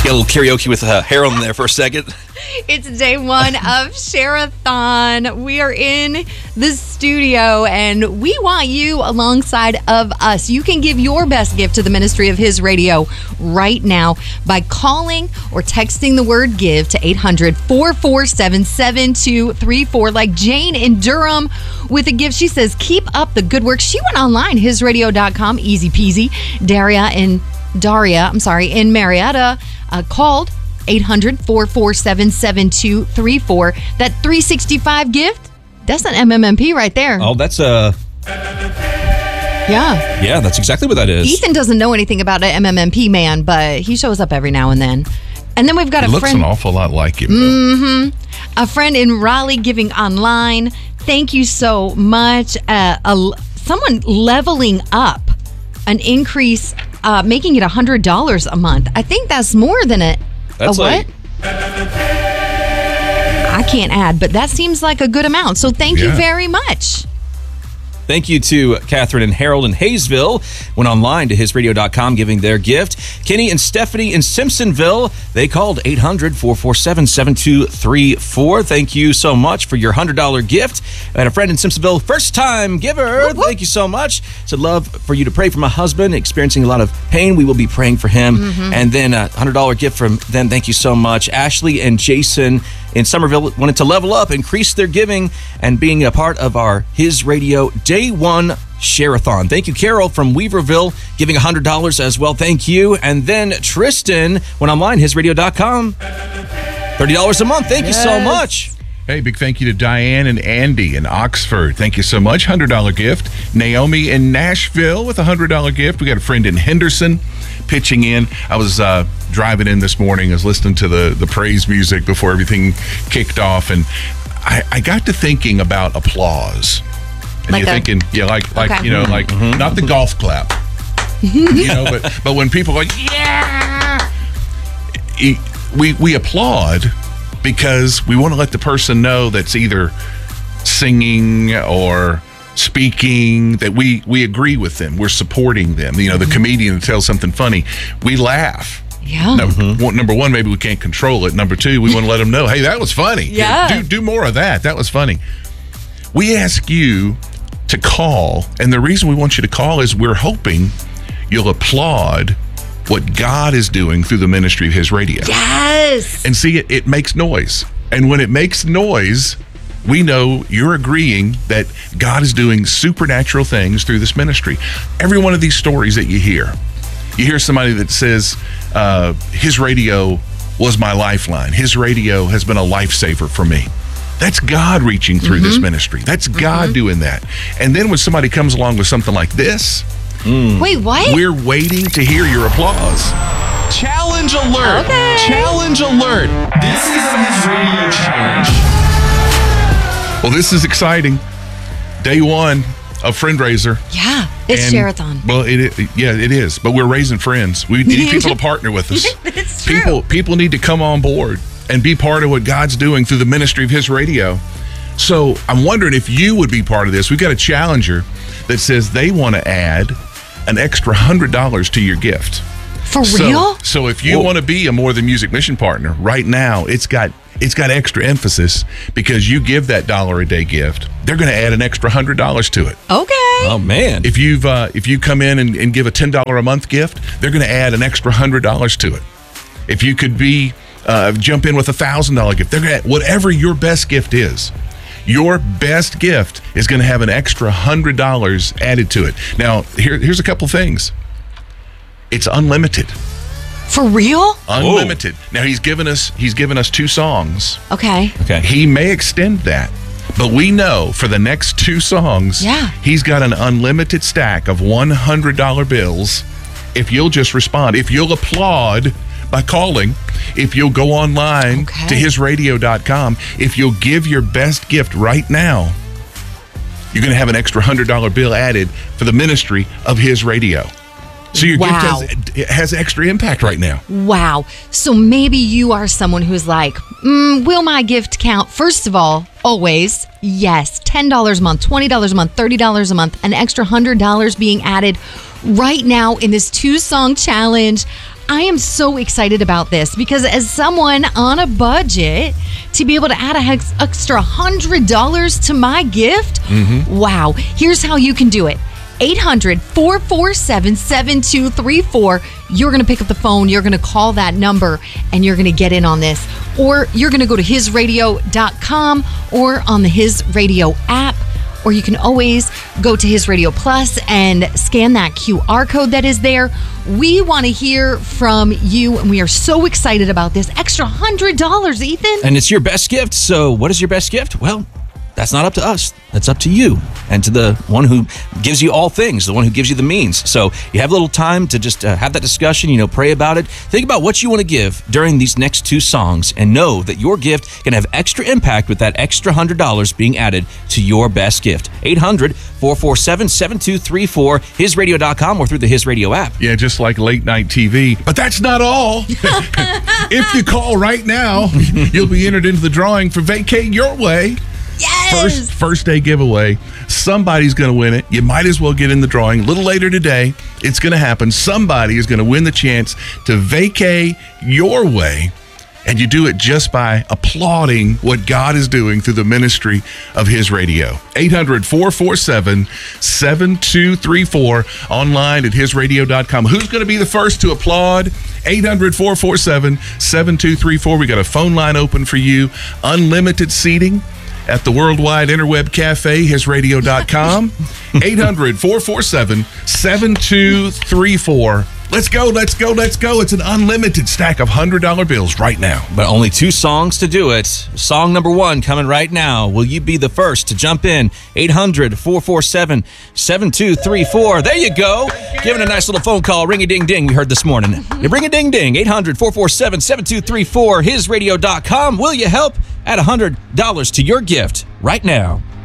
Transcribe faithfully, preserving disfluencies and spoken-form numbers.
Get a little karaoke with uh, Harold in there for a second. It's day one of Share-a-thon. We are in the studio, and we want you alongside of us. You can give your best gift to the ministry of His Radio right now by calling or texting the word GIVE to eight hundred, four four seven, seven two three four. Like Jane in Durham with a gift. She says, keep up the good work. She went online, his radio dot com, easy peasy. Daria in Daria, I'm sorry, in Marietta uh, called eight hundred, four four seven, seven two three four. That three sixty-five gift, that's an M M M P right there. Oh, that's a... Yeah. Yeah, that's exactly what that is. Ethan doesn't know anything about an M M M P, man, but he shows up every now and then. And then we've got it a looks friend... an awful lot like you. Mm-hmm. A friend in Raleigh giving online. Thank you so much. Uh, a, someone leveling up an increase, uh, making it one hundred dollars a month. I think that's more than a... That's a like, what? I can't add, but that seems like a good amount. So thank you Yeah. very much. Thank you to Catherine and Harold in Hayesville. Went online to his radio dot com giving their gift. Kenny and Stephanie in Simpsonville. They called eight hundred, four four seven, seven two three four. Thank you so much for your one hundred dollars gift. I had a friend in Simpsonville, first time giver. Whoop, whoop. Thank you so much. Said love for you to pray for my husband, experiencing a lot of pain. We will be praying for him. Mm-hmm. And then a one hundred dollars gift from them. Thank you so much. Ashley and Jason in Somerville wanted to level up, increase their giving, and being a part of our His Radio Day One Share-a-thon. Thank you, Carol from Weaverville, giving one hundred dollars as well. Thank you. And then Tristan went online, his radio dot com. thirty dollars a month. Thank yes. you so much. Hey, big thank you to Diane and Andy in Oxford. Thank you so much. one hundred dollars gift. Naomi in Nashville with a one hundred dollars gift. We got a friend in Henderson pitching in. I was uh, driving in this morning. I was listening to the, the praise music before everything kicked off, and I, I got to thinking about applause. And Like you're a- thinking, yeah, like, like Okay. you know, like Mm-hmm. not the golf clap. you know, but, but when people are like, yeah, e- we, we applaud because we want to let the person know that's either singing or speaking that we we agree with them, we're supporting them. You know, the comedian that tells something funny, we laugh. Yeah. Now, one- number one, maybe we can't control it. Number two, we want to let them know, hey, that was funny. Yeah. do do more of that. That was funny. We ask you to call, and the reason we want you to call is we're hoping you'll applaud what God is doing through the ministry of His Radio. Yes. And see, it, it makes noise. And when it makes noise, we know you're agreeing that God is doing supernatural things through this ministry. Every one of these stories that you hear, you hear somebody that says, uh, his radio was my lifeline. His radio has been a lifesaver for me. That's God reaching through this ministry. That's God doing that. And then when somebody comes along with something like this, Wait, what? we're waiting to hear your applause. Challenge alert! Okay. Challenge alert! This is the His Radio Challenge. Well, this is exciting. Day one of Friendraiser. Yeah. It's And- Share-a-thon. Well, it, it yeah, it is. But we're raising friends. We need people to partner with us. It's true. People, people need to come on board and be part of what God's doing through the ministry of His Radio. So I'm wondering if you would be part of this. We've got a challenger that says they want to add an extra one hundred dollars to your gift. For So- real? So, if you Whoa. want to be a More Than Music mission partner, right now it's got it's got extra emphasis because you give that dollar a day gift. They're going to add an extra one hundred dollars to it. Okay. Oh, man. If you've uh, if you come in and, and give a ten dollars a month gift, they're going to add an extra one hundred dollars to it. If you could be uh, jump in with a one thousand dollars gift, they're going to whatever your best gift is. Your best gift is going to have an extra one hundred dollars added to it. Now, here, here's a couple things. It's unlimited. For real? Unlimited. Now he's given us he's given us two songs. Okay. Okay. He may extend that. But we know for the next two songs, Yeah. he's got an unlimited stack of one hundred dollars bills. If you'll just respond, if you'll applaud by calling, if you'll go online Okay. to his radio dot com, if you'll give your best gift right now, you're going to have an extra one hundred dollars bill added for the ministry of His Radio. So your Wow. gift has, it has extra impact right now. Wow. So maybe you are someone who's like, mm, will my gift count? First of all, always, yes. ten dollars a month, twenty dollars a month, thirty dollars a month, an extra one hundred dollars being added right now in this two-song challenge. I am so excited about this because as someone on a budget, to be able to add an extra one hundred dollars to my gift, mm-hmm. wow. Here's how you can do it. eight hundred, four four seven, seven two three four. You're going to pick up the phone. You're going to call that number and you're going to get in on this. Or you're going to go to his radio dot com or on the His Radio app. Or you can always go to His Radio Plus and scan that Q R code that is there. We want to hear from you, and we are so excited about this extra one hundred dollars, Ethan. And it's your best gift. So what is your best gift? Well, that's not up to us. That's up to you and to the one who gives you all things, the one who gives you the means. So you have a little time to just uh, have that discussion, you know, pray about it. Think about what you want to give during these next two songs and know that your gift can have extra impact with that extra one hundred dollars being added to your best gift. eight hundred, four four seven, seven two three four, his radio dot com or through the His Radio app. Yeah, just like late night T V. But that's not all. If you call right now, you'll be entered into the drawing for Vacate Your Way. Yes! First, first day giveaway. Somebody's going to win it. You might as well get in the drawing. A little later today, it's going to happen. Somebody is going to win the chance to vacate your way. And you do it just by applauding what God is doing through the ministry of His Radio. eight hundred, four four seven, seven two three four, online at his radio dot com. Who's going to be the first to applaud? eight hundred, four four seven, seven two three four. We got a phone line open for you. Unlimited seating at the Worldwide Interweb Cafe, his radio dot com. eight hundred, four four seven, seven two three four. Let's go, let's go, let's go. It's an unlimited stack of one hundred dollar bills right now. But only two songs to do it. Song number one coming right now. Will you be the first to jump in? eight hundred, four four seven, seven two three four. There you go. Giving a nice little phone call. Ring-a-ding-ding we heard this morning. You ring-a-ding-ding. eight hundred, four four seven, seven two three four. his radio dot com. Will you help add one hundred dollars to your gift right now?